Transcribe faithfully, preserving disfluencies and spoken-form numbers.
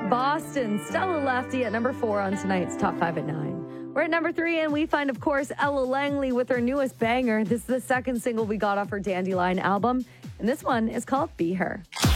Boston. Stella Lefty at number four on tonight's Top five at nine. We're at number three, and we find, of course, Ella Langley with her newest banger. This is the second single we got off her Dandelion album, and this one is called Be Her.